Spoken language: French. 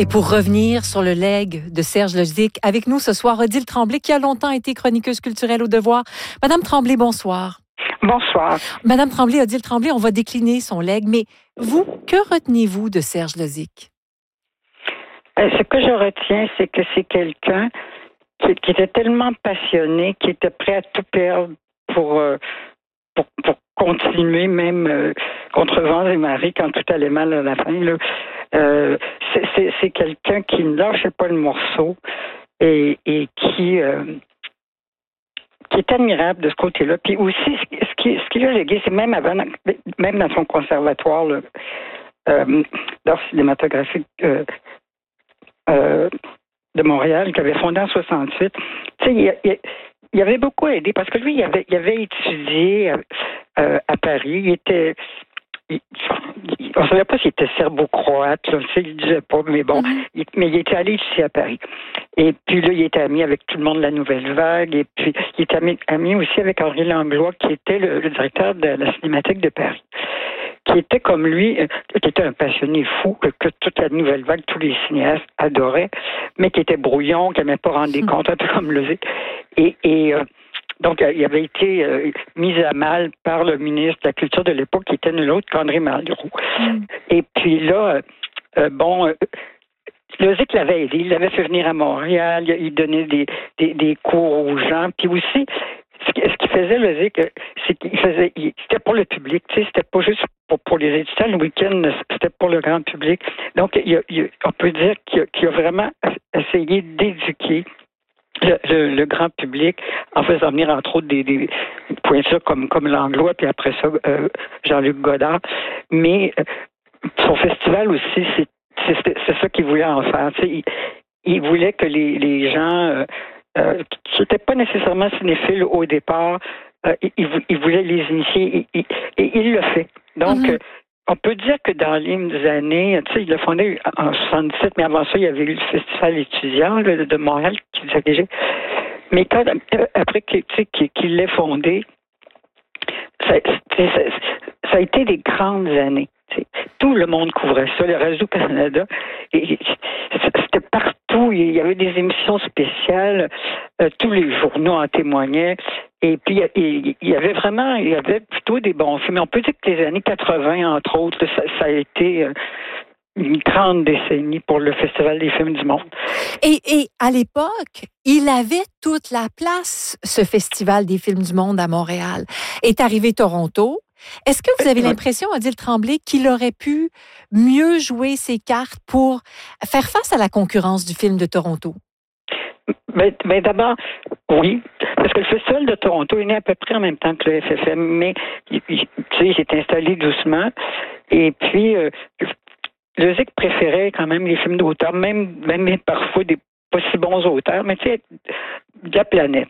Et pour revenir sur le legs de Serge Lozic, avec nous ce soir, Odile Tremblay, qui a longtemps été chroniqueuse culturelle au Devoir. Madame Tremblay, bonsoir. Bonsoir. Madame Tremblay, Odile Tremblay, on va décliner son legs, mais vous, que retenez-vous de Serge Lozic? Ce que je retiens, c'est que c'est quelqu'un qui était tellement passionné, qui était prêt à tout perdre pour continuer, même contre vents et marées, quand tout allait mal à la fin. Là. C'est quelqu'un qui ne lâchait pas le morceau et qui est admirable de ce côté-là. Puis aussi, ce qui a légué, c'est même dans son conservatoire d'art cinématographique de Montréal, qu'il avait fondé en 68. Tu sais, il avait beaucoup aidé parce que lui, il avait étudié à Paris. On ne savait pas s'il était serbo-croate, là, il ne disait pas, mais bon, mais il était allé ici à Paris. Et puis là, il était ami avec tout le monde de la Nouvelle Vague, et puis il était ami aussi avec Henri Langlois, qui était le directeur de la Cinémathèque de Paris, qui était comme lui, qui était un passionné fou, que toute la Nouvelle Vague, tous les cinéastes adoraient, mais qui était brouillon, qui n'aimait pas rendre des comptes, un peu comme Lozic. Donc, il avait été mis à mal par le ministre de la Culture de l'époque, qui était nul autre qu'André Malraux. Et puis là, Lozic l'avait aidé. Il l'avait fait venir à Montréal. Il donnait des cours aux gens. Puis aussi, ce qu'il faisait, Lozic, c'est c'était pour le public. Tu sais, c'était pas juste pour les étudiants. Le week-end, c'était pour le grand public. Donc, on peut dire qu'il a vraiment essayé d'éduquer le grand public, en faisant venir entre autres des pointures comme Langlois, puis après ça, Jean-Luc Godard. Mais son festival aussi, c'est ça qu'il voulait en faire. Tu sais, il voulait que les gens qui n'étaient pas nécessairement cinéphiles au départ, il voulait les initier et il le fait. Donc, on peut dire que dans les années, tu sais, il l'a fondé en 77, mais avant ça, il y avait eu le festival étudiant de Montréal qui dirigeait. Mais après qu'il l'ait fondé, ça a été des grandes années. T'sais. Tout le monde couvrait ça, le Radio-Canada. C'était partout. Il y avait des émissions spéciales. Tous les journaux en témoignaient. Et puis, il y avait plutôt des bons films. On peut dire que les années 80, entre autres, ça a été une grande décennie pour le Festival des films du monde. Et à l'époque, il avait toute la place, ce Festival des films du monde à Montréal. Est arrivé Toronto. Est-ce que vous avez l'impression, Odile Tremblay, qu'il aurait pu mieux jouer ses cartes pour faire face à la concurrence du film de Toronto? Mais d'abord, oui, parce que le Festival de Toronto est né à peu près en même temps que le FFM, mais tu sais, il s'est installé doucement. Et puis, Lozic préférait quand même les films d'auteur, même parfois des pas si bons auteurs, mais tu sais, de la planète.